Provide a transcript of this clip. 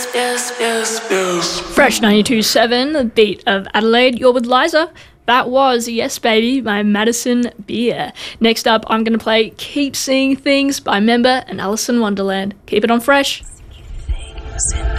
Fresh 92.7, the beat of Adelaide. You're with Liza. That was Yes Baby by Madison Beer. Next up, I'm going to play Keep Seeing Things by Member and Alice in Wonderland. Keep it on Fresh. Things in